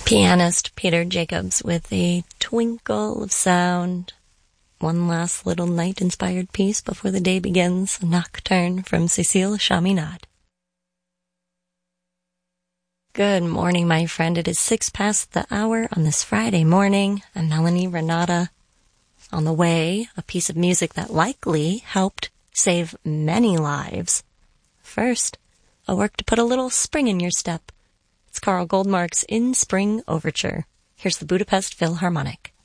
Pianist Peter Jacobs with a twinkle of sound. One last little night-inspired piece before the day begins, a nocturne from Cécile Chaminade. Good morning, my friend. It is 6 past the hour on this Friday morning. I'm Melanie Renata. On the way, a piece of music that likely helped save many lives. First, a work to put a little spring in your step. It's Carl Goldmark's In Spring Overture. Here's the Budapest Philharmonic.